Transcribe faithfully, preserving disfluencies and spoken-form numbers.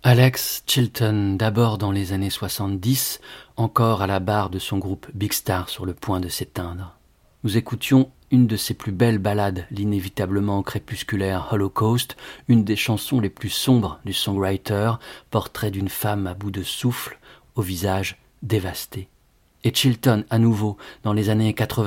Alex Chilton, d'abord dans les années soixante-dix, encore à la barre de son groupe Big Star sur le point de s'éteindre. Nous écoutions une de ses plus belles ballades, l'inévitablement crépusculaire Holocaust, une des chansons les plus sombres du songwriter, portrait d'une femme à bout de souffle, au visage dévasté. Et Chilton, à nouveau, dans les années quatre-vingt